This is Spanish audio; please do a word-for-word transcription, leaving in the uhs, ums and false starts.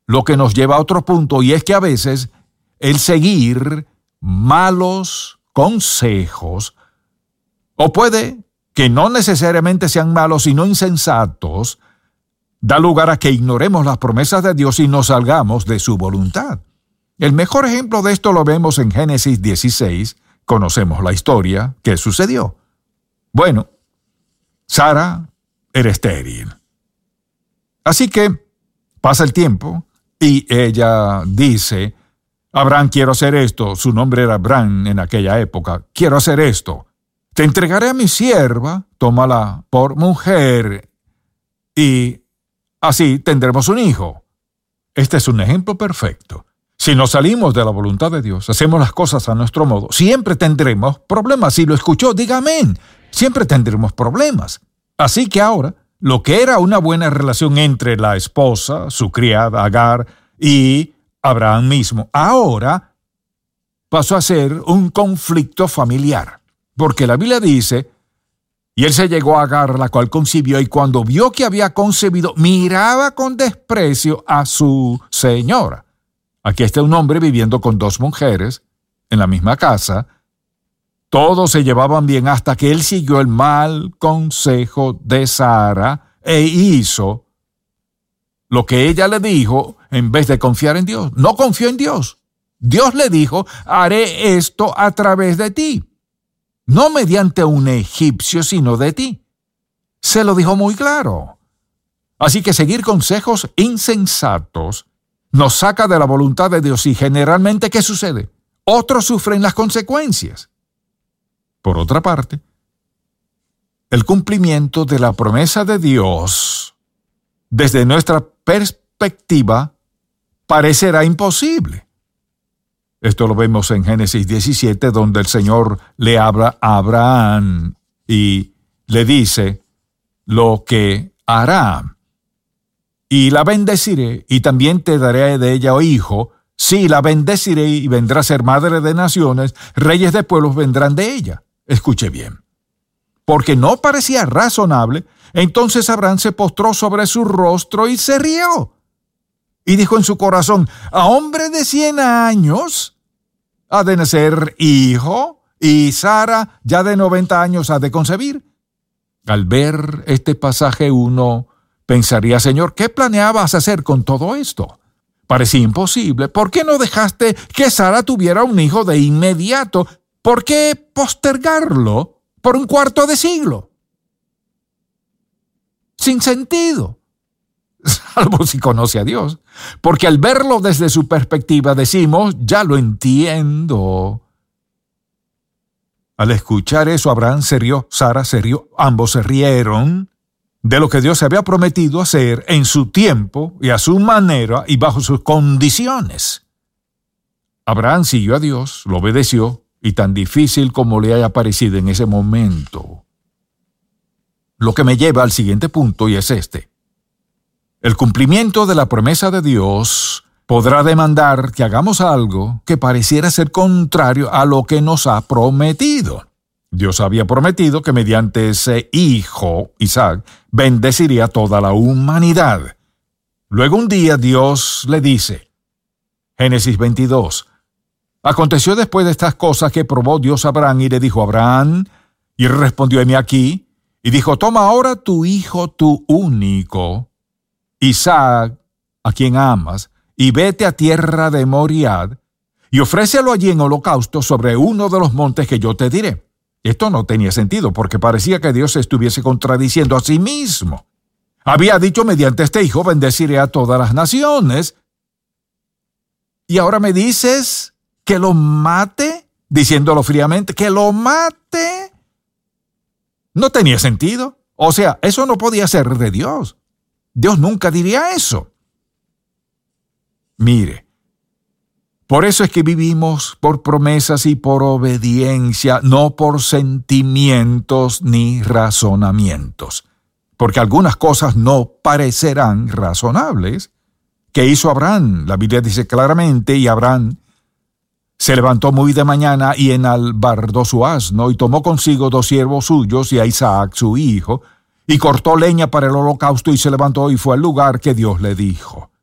lo que nos lleva a otro punto, y es que a veces el seguir malos consejos, o puede que no necesariamente sean malos, sino insensatos, da lugar a que ignoremos las promesas de Dios y nos salgamos de su voluntad. El mejor ejemplo de esto lo vemos en Génesis dieciséis. Conocemos la historia que sucedió. Bueno, Sara era estéril. Así que pasa el tiempo y ella dice: Abraham, quiero hacer esto. Su nombre era Abraham en aquella época. Quiero hacer esto. Te entregaré a mi sierva, tómala por mujer, y así tendremos un hijo. Este es un ejemplo perfecto. Si nos salimos de la voluntad de Dios, hacemos las cosas a nuestro modo, siempre tendremos problemas. Si lo escuchó, diga amén. Siempre tendremos problemas. Así que ahora, lo que era una buena relación entre la esposa, su criada Agar, y Abraham mismo, ahora pasó a ser un conflicto familiar. Porque la Biblia dice: y él se llegó a Agar, la cual concibió, y cuando vio que había concebido, miraba con desprecio a su señora. Aquí está un hombre viviendo con dos mujeres en la misma casa. Todos se llevaban bien hasta que él siguió el mal consejo de Sara e hizo lo que ella le dijo en vez de confiar en Dios. No confió en Dios. Dios le dijo: haré esto a través de ti. No mediante un egipcio, sino de ti. Se lo dijo muy claro. Así que seguir consejos insensatos nos saca de la voluntad de Dios, y generalmente, ¿qué sucede? Otros sufren las consecuencias. Por otra parte, el cumplimiento de la promesa de Dios, desde nuestra perspectiva, parecerá imposible. Esto lo vemos en Génesis diecisiete, donde el Señor le habla a Abraham y le dice lo que hará. Y la bendeciré, y también te daré de ella hijo. Sí, la bendeciré, y vendrá a ser madre de naciones, reyes de pueblos vendrán de ella. Escuche bien. Porque no parecía razonable, entonces Abraham se postró sobre su rostro y se rió. Y dijo en su corazón: a hombre de cien años ha de nacer hijo, y Sara ya de noventa años ha de concebir. Al ver este pasaje uno pensaría: Señor, ¿qué planeabas hacer con todo esto? Parecía imposible. ¿Por qué no dejaste que Sara tuviera un hijo de inmediato? ¿Por qué postergarlo por un cuarto de siglo? Sin sentido. Salvo si conoce a Dios. Porque al verlo desde su perspectiva decimos: ya lo entiendo. Al escuchar eso, Abraham se rió, Sara se rió, ambos se rieron de lo que Dios había prometido hacer en su tiempo y a su manera y bajo sus condiciones. Abraham siguió a Dios, lo obedeció, y tan difícil como le haya parecido en ese momento. Lo que me lleva al siguiente punto, y es este. El cumplimiento de la promesa de Dios podrá demandar que hagamos algo que pareciera ser contrario a lo que nos ha prometido. Dios había prometido que mediante ese hijo, Isaac, bendeciría a toda la humanidad. Luego un día Dios le dice, Génesis veintidós, aconteció después de estas cosas que probó Dios a Abraham y le dijo: Abraham, y él respondió: heme aquí, y dijo: toma ahora tu hijo, tu único, Isaac, a quien amas, y vete a tierra de Moriad, y ofrécelo allí en holocausto sobre uno de los montes que yo te diré. Esto no tenía sentido, porque parecía que Dios se estuviese contradiciendo a sí mismo. Había dicho: mediante este hijo bendeciré a todas las naciones. Y ahora me dices que lo mate, diciéndolo fríamente, que lo mate. No tenía sentido. O sea, eso no podía ser de Dios. Dios nunca diría eso. Mire, por eso es que vivimos por promesas y por obediencia, no por sentimientos ni razonamientos. Porque algunas cosas no parecerán razonables. ¿Qué hizo Abraham? La Biblia dice claramente: y Abraham se levantó muy de mañana y enalbardó su asno, y tomó consigo dos siervos suyos y a Isaac su hijo, y cortó leña para el holocausto, y se levantó y fue al lugar que Dios le dijo.